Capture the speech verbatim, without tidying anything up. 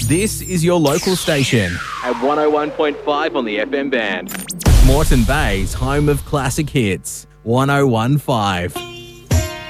This is your local station. At one oh one point five on the F M band. Moreton Bay's home of classic hits. one oh one point five.